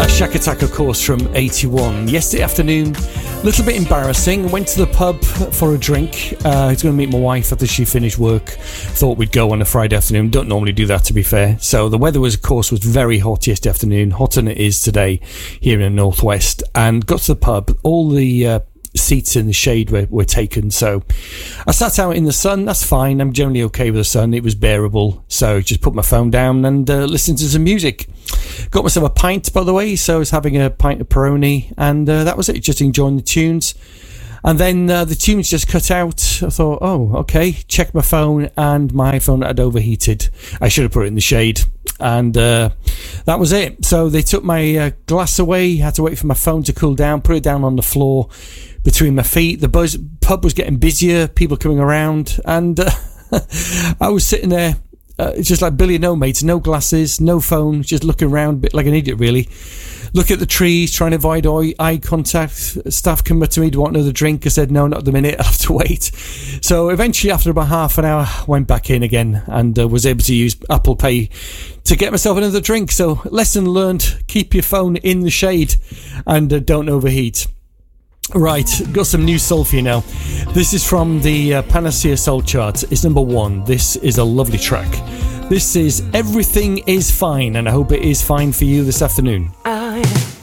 Shack Attack, of course, from 81. Yesterday afternoon, a little bit embarrassing. Went to the pub for a drink. I was going to meet my wife after she finished work. Thought we'd go on a Friday afternoon. Don't normally do that, to be fair. So the weather was, of course, was very hot yesterday afternoon. Hotter than it is today here in the northwest. And got to the pub. All the seats in the shade were taken, so I sat out in the sun. That's fine. I'm generally okay with the sun. It was bearable, so just put my phone down and listened to some music. Got myself a pint, by the way, so I was having a pint of Peroni, and that was it, just enjoying the tunes. And then the tunes just cut out. I thought, oh, okay. Checked my phone, and my phone had overheated. I should have put it in the shade. And that was it. So they took my glass away. Had to wait for my phone to cool down. Put it down on the floor between my feet. The pub was getting busier. People coming around. And I was sitting there. It's just like Billy No Mates. No glasses, no phone. Just looking around, a bit like an idiot, really. Look at the trees, trying to avoid eye contact. Staff come up to me, do you want another drink? I said, no, not at the minute, I'll have to wait. So eventually, after about half an hour, I went back in again and was able to use Apple Pay to get myself another drink. So lesson learned, keep your phone in the shade and don't overheat. Right, got some new soul for you now. This is from the Panacea Soul Chart. It's number 1. This is a lovely track. This is Everything Is Fine, and I hope it is fine for you this afternoon.